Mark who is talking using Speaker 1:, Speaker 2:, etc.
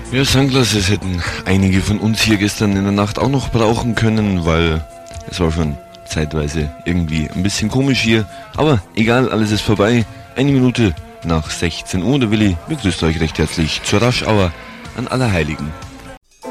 Speaker 1: Ja, Sunglasses hätten einige von uns hier gestern in der Nacht auch noch brauchen können, weil es war schon zeitweise irgendwie ein bisschen komisch hier. Aber egal, alles ist vorbei. 1 Minute nach 16 Uhr. Der Willi begrüßt euch recht herzlich zur Rush Hour an Allerheiligen.